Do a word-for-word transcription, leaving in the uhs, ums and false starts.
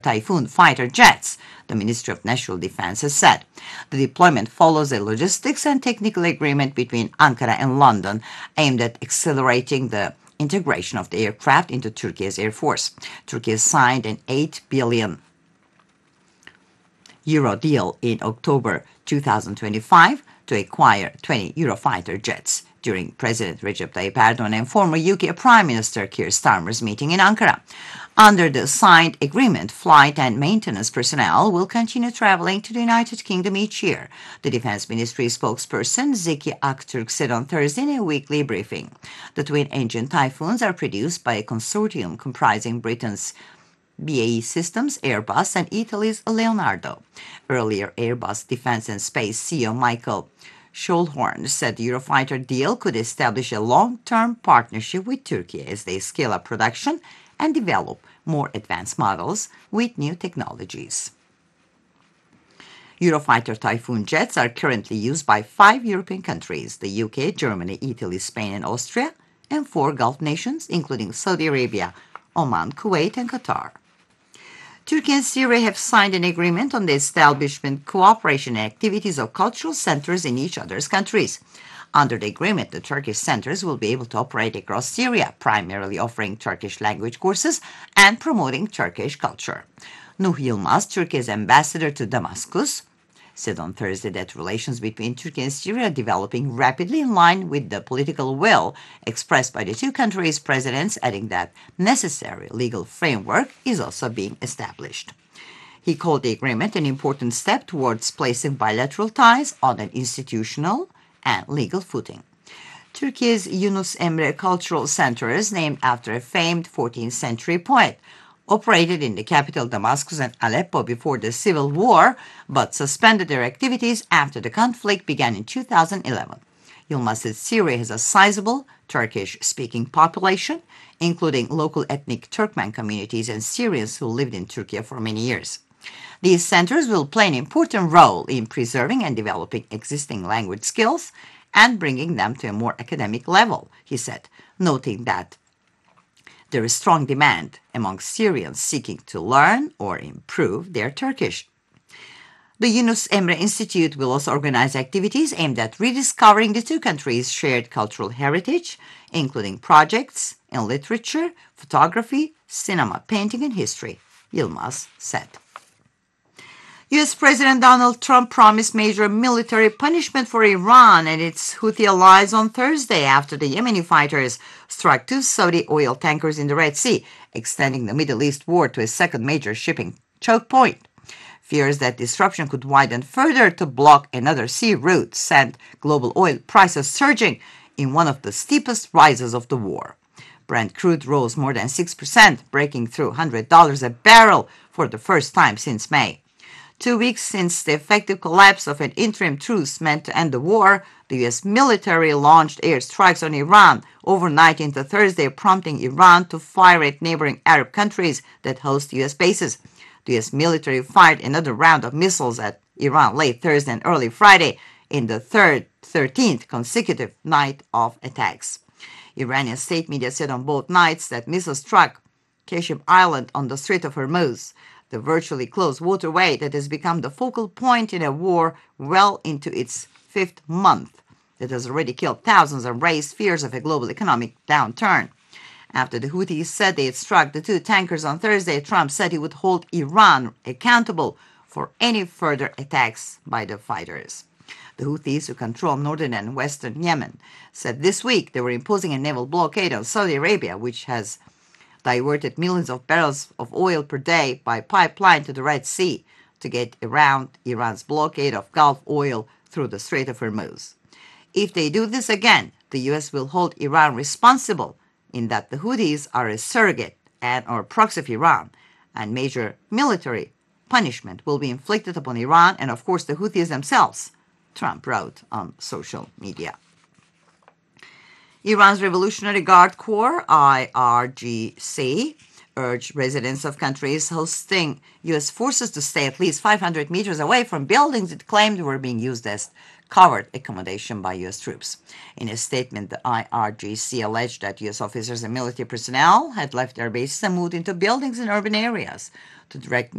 Typhoon fighter jets, the Ministry of National Defense has said. The deployment follows a logistics and technical agreement between Ankara and London aimed at accelerating the integration of the aircraft into Turkey's Air Force. Turkey signed an eight billion euro deal in October two thousand twenty-five to acquire twenty Eurofighter jets during President Recep Tayyip Erdogan and former U K Prime Minister Keir Starmer's meeting in Ankara. Under the signed agreement, flight and maintenance personnel will continue traveling to the United Kingdom each year, the Defense Ministry spokesperson Zeki Aktürk said on Thursday in a weekly briefing. The twin-engine Typhoons are produced by a consortium comprising Britain's B A E Systems, Airbus, and Italy's Leonardo. Earlier, Airbus Defence and Space C E O Michael Schulhorn said the Eurofighter deal could establish a long-term partnership with Turkey as they scale up production and develop more advanced models with new technologies. Eurofighter Typhoon jets are currently used by five European countries, the U K, Germany, Italy, Spain, and Austria, and four Gulf nations, including Saudi Arabia, Oman, Kuwait, and Qatar. Turkey and Syria have signed an agreement on the establishment, cooperation, and activities of cultural centers in each other's countries. Under the agreement, the Turkish centers will be able to operate across Syria, primarily offering Turkish language courses and promoting Turkish culture. Nuh Yilmaz, Turkey's ambassador to Damascus, said on Thursday that relations between Turkey and Syria are developing rapidly in line with the political will expressed by the two countries' presidents, adding that necessary legal framework is also being established. He called the agreement an important step towards placing bilateral ties on an institutional and legal footing. Turkey's Yunus Emre Cultural Centers, named after a famed fourteenth century poet, operated in the capital Damascus and Aleppo before the civil war, but suspended their activities after the conflict began in two thousand eleven. Yilmaz said Syria has a sizable Turkish-speaking population, including local ethnic Turkmen communities and Syrians who lived in Turkey for many years. These centers will play an important role in preserving and developing existing language skills and bringing them to a more academic level, he said, noting that there is strong demand among Syrians seeking to learn or improve their Turkish. The Yunus Emre Institute will also organize activities aimed at rediscovering the two countries' shared cultural heritage, including projects in literature, photography, cinema, painting, and history, Yilmaz said. U S President Donald Trump promised major military punishment for Iran and its Houthi allies on Thursday after the Yemeni fighters struck two Saudi oil tankers in the Red Sea, extending the Middle East war to a second major shipping choke point. Fears that disruption could widen further to block another sea route sent global oil prices surging in one of the steepest rises of the war. Brent crude rose more than six percent, breaking through one hundred dollars a barrel for the first time since May. Two weeks since the effective collapse of an interim truce meant to end the war, the U S military launched airstrikes on Iran overnight into Thursday, prompting Iran to fire at neighboring Arab countries that host U S bases. The U S military fired another round of missiles at Iran late Thursday and early Friday in the third, thirteenth consecutive night of attacks. Iranian state media said on both nights that missiles struck Kashim Island on the Strait of Hormuz, the virtually closed waterway that has become the focal point in a war well into its fifth month that has already killed thousands and raised fears of a global economic downturn. After the Houthis said they had struck the two tankers on Thursday, Trump said he would hold Iran accountable for any further attacks by the fighters. The Houthis, who control northern and western Yemen, said this week they were imposing a naval blockade on Saudi Arabia, which has diverted millions of barrels of oil per day by pipeline to the Red Sea to get around Iran's blockade of Gulf oil through the Strait of Hormuz. If they do this again, the U S will hold Iran responsible in that the Houthis are a surrogate and or proxy of Iran, and major military punishment will be inflicted upon Iran and, of course, the Houthis themselves, Trump wrote on social media. Iran's Revolutionary Guard Corps, I R G C, urged residents of countries hosting U S forces to stay at least five hundred meters away from buildings it claimed were being used as covered accommodation by U S troops. In a statement, the I R G C alleged that U S officers and military personnel had left their bases and moved into buildings in urban areas to direct